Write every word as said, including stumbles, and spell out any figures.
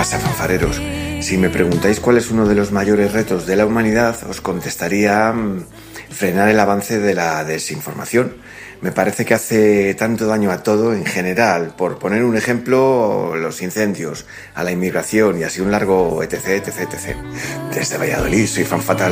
pasa, fanfareros? Si me preguntáis cuál es uno de los mayores retos de la humanidad, os contestaría mmm, frenar el avance de la desinformación. Me parece que hace tanto daño a todo en general. Por poner un ejemplo, los incendios, a la inmigración y así un largo etc, etc, etc. Desde Valladolid, soy Fan Fatal.